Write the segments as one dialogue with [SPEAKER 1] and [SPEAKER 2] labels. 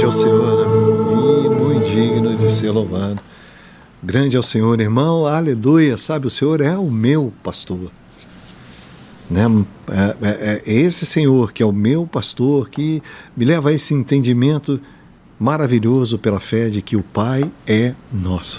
[SPEAKER 1] Grande é o Senhor, né? E muito digno de ser louvado. Grande é o Senhor, irmão, aleluia. Sabe, o Senhor é o meu pastor, né? É esse Senhor que é o meu pastor, que me leva a esse entendimento maravilhoso pela fé de que o Pai é nosso.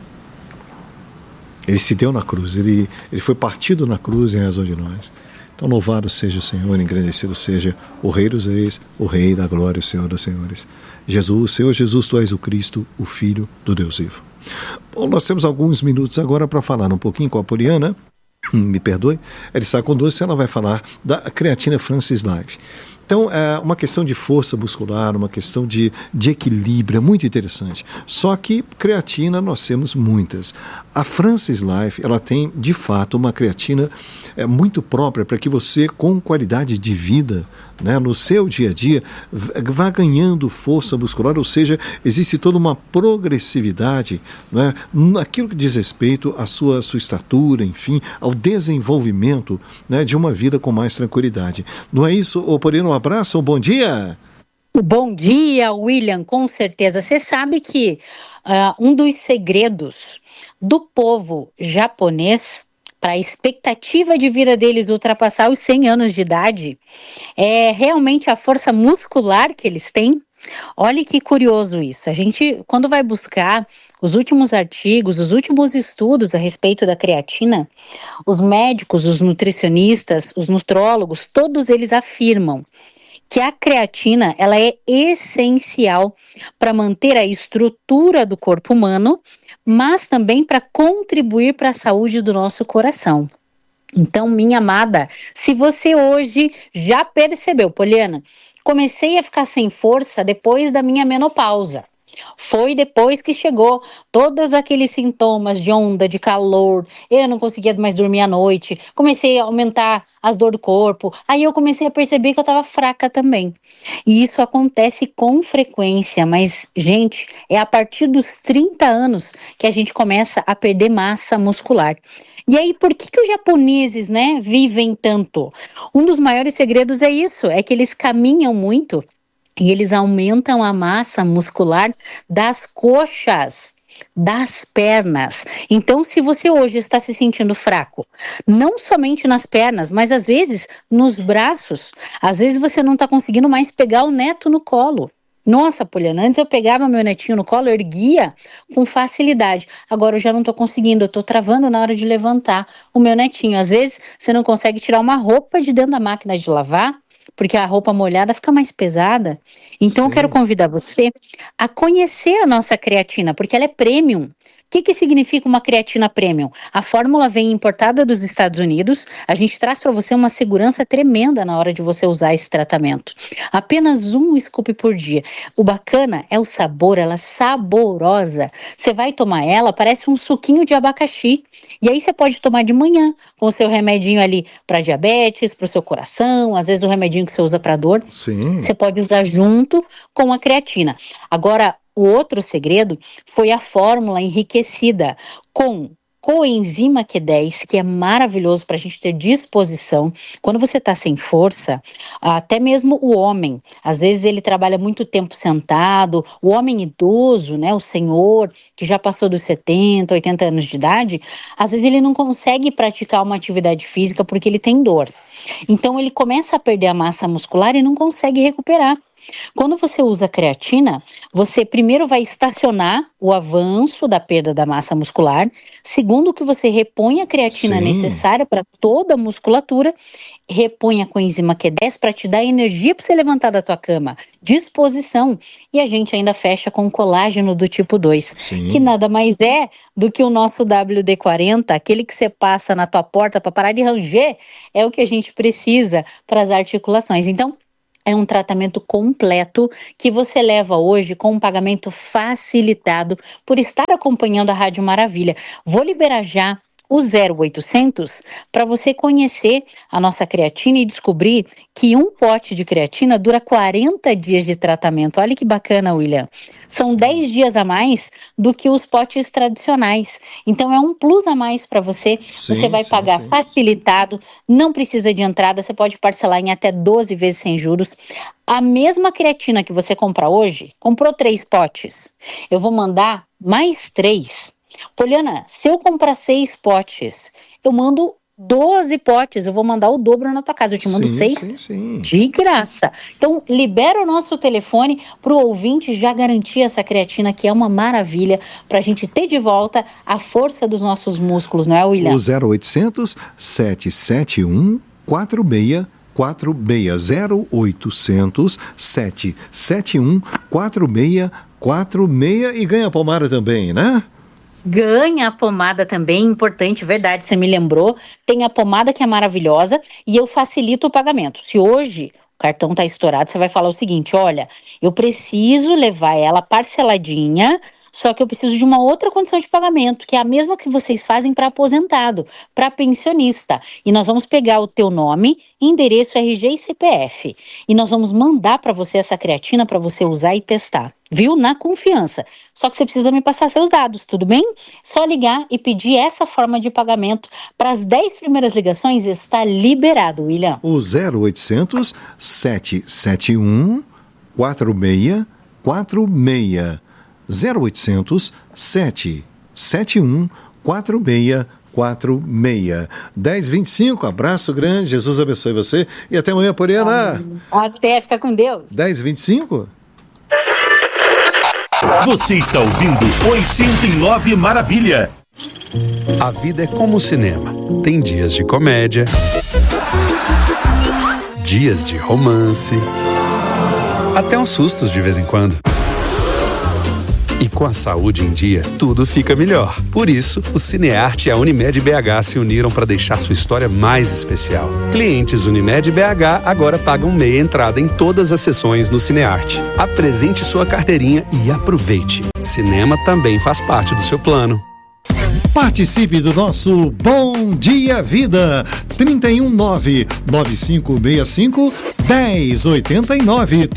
[SPEAKER 1] Ele se deu na cruz, ele foi partido na cruz em razão de nós. Então louvado seja o Senhor, engrandecido seja o Rei dos Reis, o Rei da Glória, o Senhor dos Senhores. Jesus, Senhor Jesus, Tu és o Cristo, o Filho do Deus vivo. Bom, nós temos alguns minutos agora para falar um pouquinho com a Poliana. Me perdoe, ela está conosco, ela vai falar da creatina Francis Life. Então, é uma questão de força muscular, uma questão de equilíbrio, é muito interessante. Só que creatina nós temos muitas. A Francis Life, ela tem, de fato, uma creatina muito própria para que você, com qualidade de vida, né, no seu dia a dia, vá ganhando força muscular, ou seja, existe toda uma progressividade, né, naquilo que diz respeito à sua estatura, enfim, ao desenvolvimento, né, de uma vida com mais tranquilidade. Não é isso, ô Poliana? Um abraço, um bom dia!
[SPEAKER 2] Bom dia, William, com certeza. Você sabe que um dos segredos do povo japonês para a expectativa de vida deles ultrapassar os 100 anos de idade é realmente a força muscular que eles têm. Olha que curioso isso. A gente, quando vai buscar os últimos artigos, os últimos estudos a respeito da creatina, os médicos, os nutricionistas, os nutrólogos, todos eles afirmam que a creatina ela é essencial para manter a estrutura do corpo humano, mas também para contribuir para a saúde do nosso coração. Então, minha amada, se você hoje já percebeu, Poliana, comecei a ficar sem força depois da minha menopausa. Foi depois que chegou todos aqueles sintomas de onda, de calor, eu não conseguia mais dormir à noite, comecei a aumentar as dores do corpo, aí eu comecei a perceber que eu estava fraca também. E isso acontece com frequência, mas, gente, é a partir dos 30 anos que a gente começa a perder massa muscular. E aí, por que os japoneses, né, vivem tanto? Um dos maiores segredos é isso, é que eles caminham muito, e eles aumentam a massa muscular das coxas, das pernas. Então, se você hoje está se sentindo fraco, não somente nas pernas, mas às vezes nos braços, às vezes você não está conseguindo mais pegar o neto no colo. Nossa, Poliana, antes eu pegava meu netinho no colo, eu erguia com facilidade. Agora eu já não estou conseguindo, eu estou travando na hora de levantar o meu netinho. Às vezes você não consegue tirar uma roupa de dentro da máquina de lavar, porque a roupa molhada fica mais pesada. Então, Sim. Eu quero convidar você a conhecer a nossa creatina, porque ela é premium. O que significa uma creatina premium? A fórmula vem importada dos Estados Unidos, a gente traz para você uma segurança tremenda na hora de você usar esse tratamento. Apenas um scoop por dia. O bacana é o sabor, ela é saborosa. Você vai tomar ela, parece um suquinho de abacaxi. E aí você pode tomar de manhã, com o seu remedinho ali para diabetes, para o seu coração, às vezes o remedinho que você usa para dor.
[SPEAKER 1] Sim.
[SPEAKER 2] Você pode usar junto com a creatina. Agora, o outro segredo foi a fórmula enriquecida com coenzima Q10, que é maravilhoso para a gente ter disposição. Quando você está sem força, até mesmo o homem, às vezes ele trabalha muito tempo sentado, o homem idoso, né, o senhor que já passou dos 70, 80 anos de idade, às vezes ele não consegue praticar uma atividade física porque ele tem dor. Então ele começa a perder a massa muscular e não consegue recuperar. Quando você usa creatina, você primeiro vai estacionar o avanço da perda da massa muscular, segundo que você repõe a creatina necessária para toda a musculatura, repõe a coenzima Q10 para te dar energia para você levantar da tua cama, disposição, e a gente ainda fecha com colágeno do tipo 2, que nada mais é do que o nosso WD-40, aquele que você passa na tua porta para parar de ranger, é o que a gente precisa para as articulações. Então, é um tratamento completo que você leva hoje com um pagamento facilitado por estar acompanhando a Rádio Maravilha. Vou liberar já o 0800 para você conhecer a nossa creatina e descobrir que um pote de creatina dura 40 dias de tratamento. Olha que bacana, William. São 10 dias a mais do que os potes tradicionais. Então é um plus a mais para você. Você vai pagar facilitado, não precisa de entrada, você pode parcelar em até 12 vezes sem juros. A mesma creatina que você compra hoje, comprou 3 potes, eu vou mandar mais 3. Poliana, se eu comprar 6 potes, eu mando 12 potes, eu vou mandar o dobro na tua casa, eu te mando 6 de graça. Então, libera o nosso telefone para o ouvinte já garantir essa creatina, que é uma maravilha, para a gente ter de volta a força dos nossos músculos, não é, William?
[SPEAKER 1] O 0800 771 4646 0800 771 4646 e ganha a pomada também, né?
[SPEAKER 2] Ganha a pomada também, importante, verdade, você me lembrou. Tem a pomada que é maravilhosa e eu facilito o pagamento. Se hoje o cartão está estourado, você vai falar o seguinte: olha, eu preciso levar ela parceladinha, só que eu preciso de uma outra condição de pagamento, que é a mesma que vocês fazem para aposentado, para pensionista. E nós vamos pegar o teu nome, endereço, RG e CPF. E nós vamos mandar para você essa creatina para você usar e testar. Viu? Na confiança. Só que você precisa me passar seus dados, tudo bem? Só ligar e pedir essa forma de pagamento. Para as 10 primeiras ligações está liberado, William.
[SPEAKER 1] O 0800 771 4646 0800 771 4646 10h25, abraço grande, Jesus abençoe você e até amanhã, Poliana.
[SPEAKER 2] Até, fica com Deus.
[SPEAKER 1] 10h25.
[SPEAKER 3] Você está ouvindo 89 Maravilha.
[SPEAKER 4] A vida é como o cinema. Tem dias de comédia, dias de romance, até uns sustos de vez em quando. E com a saúde em dia, tudo fica melhor. Por isso, o Cinearte e a Unimed BH se uniram para deixar sua história mais especial. Clientes Unimed BH agora pagam meia entrada em todas as sessões no Cinearte. Apresente sua carteirinha e aproveite. Cinema também faz parte do seu plano.
[SPEAKER 1] Participe do nosso Bom Dia Vida 319-9565-1089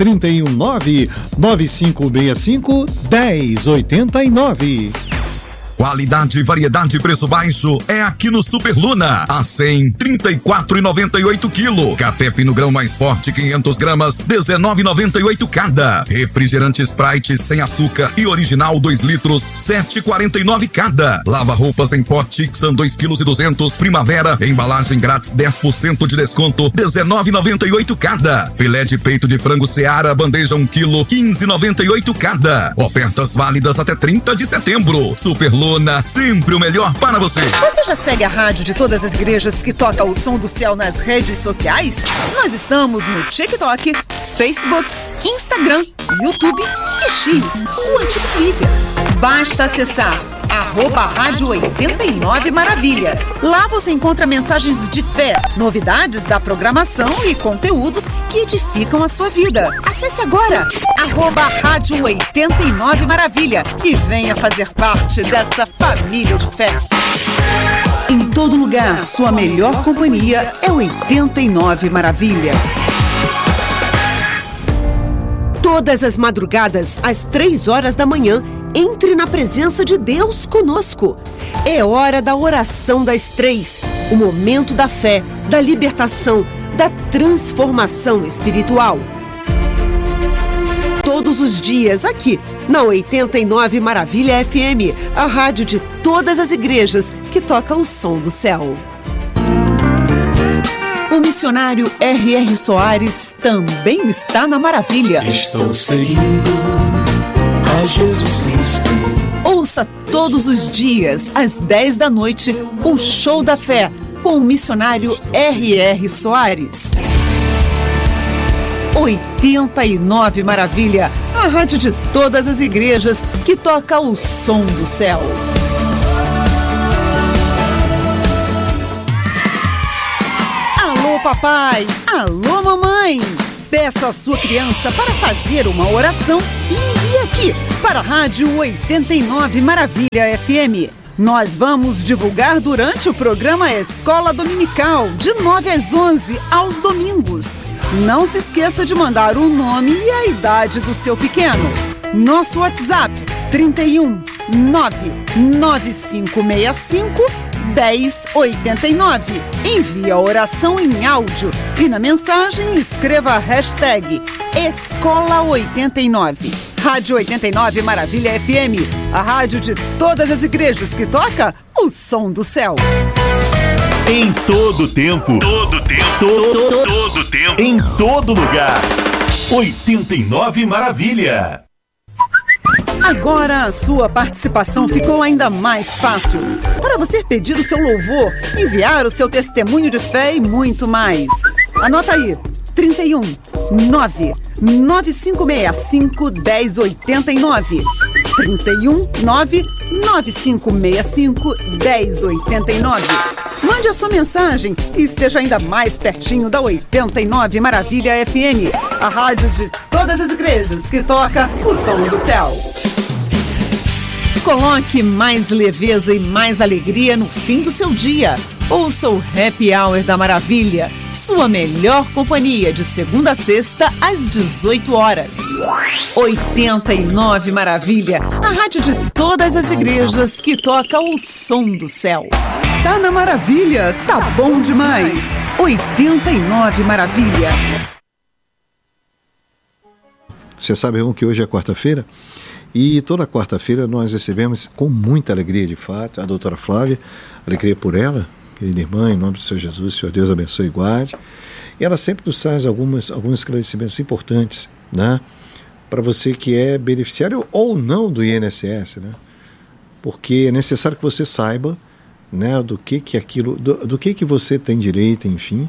[SPEAKER 1] 319-9565-1089.
[SPEAKER 5] Qualidade, variedade e preço baixo é aqui no Super Luna. A 100, 34,98 kg. Café fino grão mais forte, 500 gramas, 19,98 cada. Refrigerante Sprite sem açúcar e original 2 litros, 7,49 cada. Lava roupas em pó Tixan 2,2 kg. Primavera, embalagem grátis 10% de desconto, 19,98 cada. Filé de peito de frango Seara, bandeja 1 kg, 15,98 cada. Ofertas válidas até 30 de setembro. Super Luna, sempre o melhor para você.
[SPEAKER 6] Você já segue a rádio de todas as igrejas que toca o som do céu nas redes sociais? Nós estamos no TikTok, Facebook, Instagram, YouTube e X, o antigo Twitter. Basta acessar @Rádio 89 Maravilha. Lá você encontra mensagens de fé, novidades da programação e conteúdos que edificam a sua vida. Acesse agora @Rádio 89 Maravilha e venha fazer parte dessa família de fé. Em todo lugar, sua melhor companhia é 89 Maravilha. Todas as madrugadas, às 3 horas da manhã, entre na presença de Deus conosco. É hora da oração das 3, o momento da fé, da libertação, da transformação espiritual. Todos os dias aqui, na 89 Maravilha FM, a rádio de todas as igrejas que toca o som do céu. O missionário R.R. Soares também está na Maravilha.
[SPEAKER 7] Estou seguindo a Jesus Cristo.
[SPEAKER 6] Ouça todos os dias, às 10 da noite, o Show da Fé, com o missionário R.R. Soares. 89 Maravilha, a rádio de todas as igrejas que toca o som do céu. Alô, papai! Alô, mamãe! Peça a sua criança para fazer uma oração e envie aqui para a Rádio 89 Maravilha FM. Nós vamos divulgar durante o programa Escola Dominical, de 9 às 11, aos domingos. Não se esqueça de mandar o nome e a idade do seu pequeno. Nosso WhatsApp, 31 99565 1089. Envie a oração em áudio e na mensagem escreva a hashtag Escola 89. Rádio 89 Maravilha FM, a rádio de todas as igrejas que toca o som do céu.
[SPEAKER 3] Em todo tempo. Todo tempo. Todo tempo. Em todo lugar. 89 Maravilha.
[SPEAKER 6] Agora a sua participação ficou ainda mais fácil. Para você pedir o seu louvor, enviar o seu testemunho de fé e muito mais. Anota aí, 31 99565 1089. 31 99565 1089. Mande a sua mensagem e esteja ainda mais pertinho da 89 Maravilha FM, a rádio de todas as igrejas que toca o som do céu. Coloque mais leveza e mais alegria no fim do seu dia. Ouça o Happy Hour da Maravilha, sua melhor companhia de segunda a sexta às 18 horas. 89 Maravilha, a rádio de todas as igrejas que toca o som do céu. Tá na Maravilha, tá bom demais. 89 Maravilha.
[SPEAKER 1] Você sabe, irmão, que hoje é quarta-feira? E toda quarta-feira nós recebemos com muita alegria, de fato, a doutora Flávia, alegria por ela, querida irmã, em nome do Senhor Jesus, Senhor Deus abençoe e guarde. E ela sempre nos traz alguns esclarecimentos importantes, né, para você que é beneficiário ou não do INSS, né, porque é necessário que você saiba, né, do que aquilo, do que você tem direito, enfim,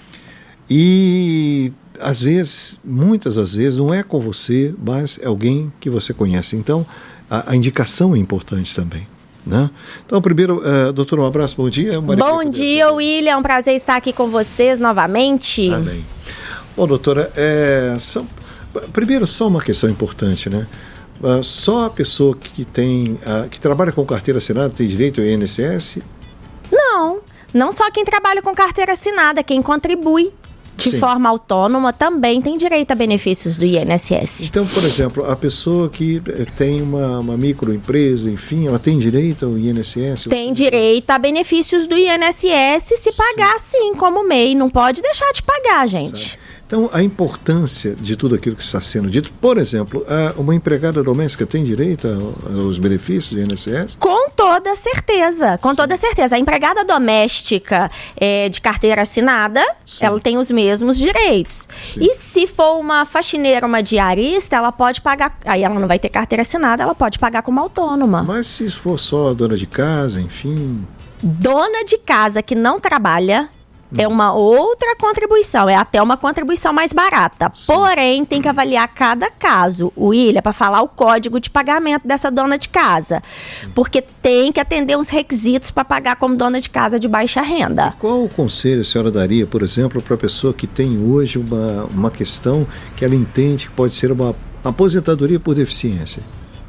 [SPEAKER 1] e às vezes, muitas das vezes, não é com você, mas é alguém que você conhece. Então, a indicação é importante também, né? Então, primeiro, doutor, um abraço, bom dia.
[SPEAKER 8] Bom dia, William, um prazer estar aqui com vocês novamente.
[SPEAKER 1] Amém. Bom, doutora, primeiro, só uma questão importante, né? Só a pessoa que trabalha com carteira assinada tem direito ao INSS?
[SPEAKER 8] Não só quem trabalha com carteira assinada, quem contribui de forma autônoma também tem direito a benefícios do INSS.
[SPEAKER 1] Então, por exemplo, a pessoa que tem uma microempresa, enfim, ela tem direito ao INSS?
[SPEAKER 8] Tem direito a benefícios do INSS se pagar sim como MEI. Não pode deixar de pagar, gente.
[SPEAKER 1] Sabe? Então, a importância de tudo aquilo que está sendo dito, por exemplo, uma empregada doméstica tem direito aos benefícios do INSS?
[SPEAKER 8] Com toda certeza, toda certeza. A empregada doméstica de carteira assinada, ela tem os mesmos direitos. Sim. E se for uma faxineira, uma diarista, ela pode pagar, aí ela não vai ter carteira assinada, ela pode pagar como autônoma.
[SPEAKER 1] Mas se for só dona de casa, enfim...
[SPEAKER 8] Dona de casa que não trabalha... É uma outra contribuição, é até uma contribuição mais barata. Sim. Porém, tem que avaliar cada caso, William, para falar o código de pagamento dessa dona de casa. Sim. Porque tem que atender uns requisitos para pagar como dona de casa de baixa renda.
[SPEAKER 1] E qual o conselho a senhora daria, por exemplo, para a pessoa que tem hoje uma questão que ela entende que pode ser uma aposentadoria por deficiência?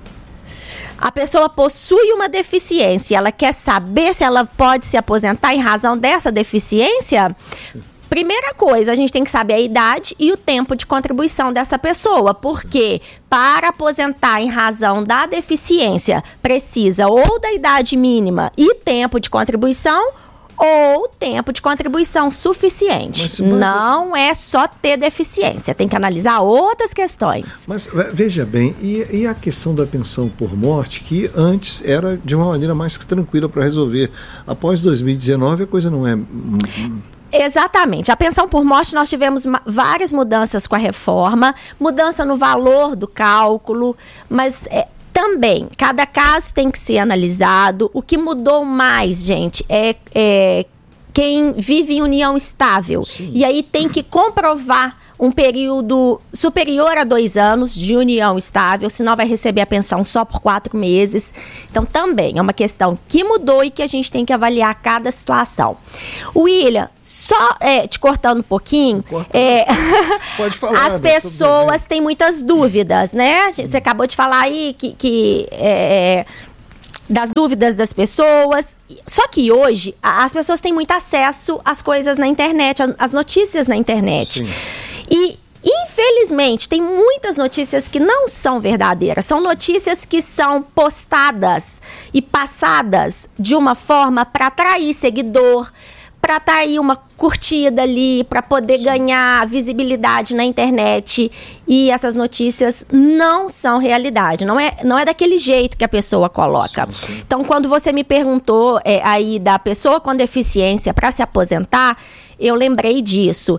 [SPEAKER 8] A pessoa possui uma deficiência, ela quer saber se ela pode se aposentar em razão dessa deficiência? Sim. Primeira coisa, a gente tem que saber a idade e o tempo de contribuição dessa pessoa, porque para aposentar em razão da deficiência, precisa ou da idade mínima e tempo de contribuição, ou tempo de contribuição suficiente. Não é só ter deficiência, tem que analisar outras questões.
[SPEAKER 1] Mas veja bem, e a questão da pensão por morte, que antes era de uma maneira mais tranquila para resolver. Após 2019 a coisa não é...
[SPEAKER 8] Exatamente. A pensão por morte, nós tivemos várias mudanças com a reforma, mudança no valor do cálculo, mas... Também, cada caso tem que ser analisado. O que mudou mais, gente, é quem vive em união estável. Sim. E aí tem que comprovar um período superior a 2 anos de união estável, senão vai receber a pensão só por 4 meses. Então, também é uma questão que mudou e que a gente tem que avaliar cada situação. William, só te cortando um pouquinho,
[SPEAKER 1] pode falar,
[SPEAKER 8] as pessoas têm muitas dúvidas, né? Você acabou de falar aí que das dúvidas das pessoas. Só que hoje as pessoas têm muito acesso às coisas na internet, às notícias na internet.
[SPEAKER 1] Sim.
[SPEAKER 8] E infelizmente tem muitas notícias que não são verdadeiras, são notícias que são postadas e passadas de uma forma para atrair seguidor, para atrair uma curtida ali, para poder ganhar visibilidade na internet. E essas notícias não são realidade, não é daquele jeito que a pessoa coloca.
[SPEAKER 1] Sim.
[SPEAKER 8] Então, quando você me perguntou aí da pessoa com deficiência para se aposentar, eu lembrei disso.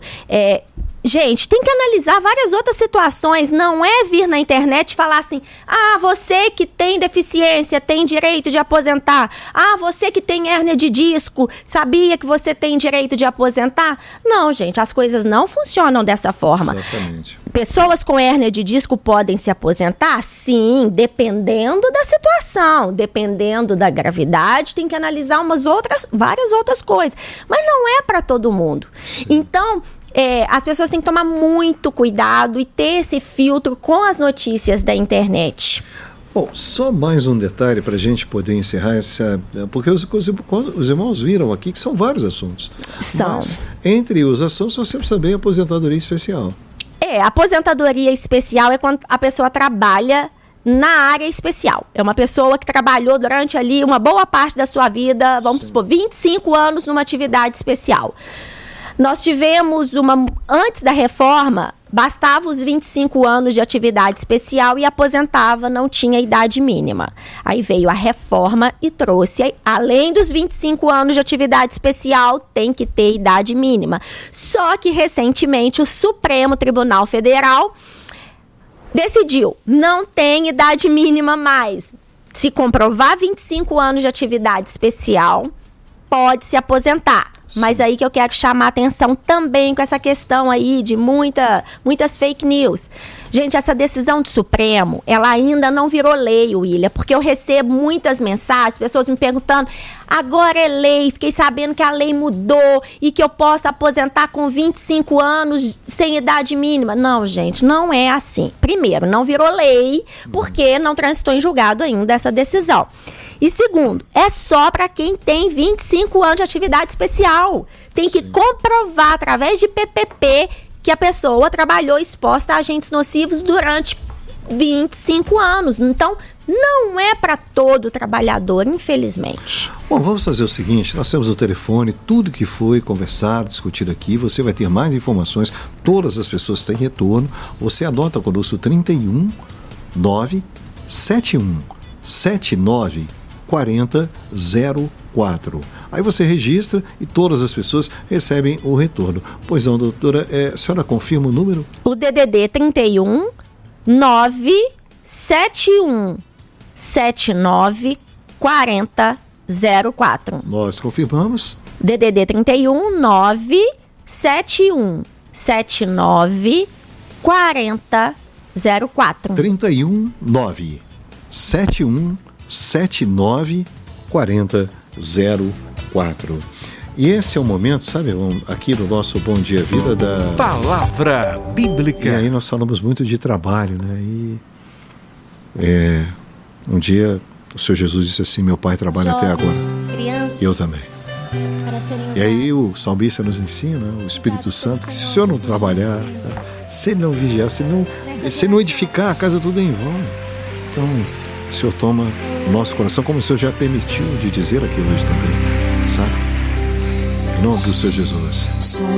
[SPEAKER 8] Gente, tem que analisar várias outras situações. Não é vir na internet e falar assim: ah, você que tem deficiência tem direito de aposentar. Ah, você que tem hérnia de disco, sabia que você tem direito de aposentar? Não, gente, as coisas não funcionam dessa forma.
[SPEAKER 1] Exatamente.
[SPEAKER 8] Pessoas com hérnia de disco podem se aposentar? Sim, dependendo da situação, dependendo da gravidade, tem que analisar várias outras coisas. Mas não é para todo mundo. Sim. Então, as pessoas têm que tomar muito cuidado e ter esse filtro com as notícias da internet.
[SPEAKER 1] Bom, só mais um detalhe para a gente poder encerrar porque os irmãos viram aqui que são vários assuntos.
[SPEAKER 8] São.
[SPEAKER 1] Mas, entre os assuntos, nós temos também a aposentadoria especial.
[SPEAKER 8] A aposentadoria especial é quando a pessoa trabalha na área especial. É uma pessoa que trabalhou durante ali uma boa parte da sua vida, vamos supor, 25 anos numa atividade especial. Nós tivemos antes da reforma, bastava os 25 anos de atividade especial e aposentava, não tinha idade mínima. Aí veio a reforma e trouxe, além dos 25 anos de atividade especial, tem que ter idade mínima. Só que recentemente o Supremo Tribunal Federal decidiu, não tem idade mínima mais. Se comprovar 25 anos de atividade especial, pode se aposentar. Mas aí que eu quero chamar a atenção também com essa questão aí de muitas fake news. Gente, essa decisão do Supremo, ela ainda não virou lei, William, porque eu recebo muitas mensagens, pessoas me perguntando, agora é lei, fiquei sabendo que a lei mudou e que eu posso aposentar com 25 anos sem idade mínima. Não, gente, não é assim. Primeiro, não virou lei, porque não transitou em julgado ainda essa decisão. E segundo, é só para quem tem 25 anos de atividade especial. Tem que comprovar através de PPP que a pessoa trabalhou exposta a agentes nocivos durante 25 anos. Então, não é para todo trabalhador, infelizmente.
[SPEAKER 1] Bom, vamos fazer o seguinte, nós temos o telefone, tudo que foi conversado, discutido aqui, você vai ter mais informações, todas as pessoas têm retorno, você anota conosco 31 971 79 4004. Aí você registra e todas as pessoas recebem o retorno. Pois não, doutora, a senhora confirma o número?
[SPEAKER 8] O DDD 31 971 79 4004.
[SPEAKER 1] Nós confirmamos.
[SPEAKER 8] DDD 31 971 79 4004.
[SPEAKER 1] 31 971 79 4004. E esse é o momento, sabe, aqui no nosso Bom Dia Vida da
[SPEAKER 3] Palavra Bíblica.
[SPEAKER 1] E aí nós falamos muito de trabalho, né? E um dia o Senhor Jesus disse assim: meu pai trabalha até agora.
[SPEAKER 8] Crianças,
[SPEAKER 1] eu também. E aí o salmista nos ensina, o Espírito Santo, que se o Senhor não trabalhar, se ele não vigiar, se não edificar, a casa tudo é em vão. Então, o Senhor toma o nosso coração, como o Senhor já permitiu de dizer aqui hoje também, sabe? Em nome do Senhor Jesus.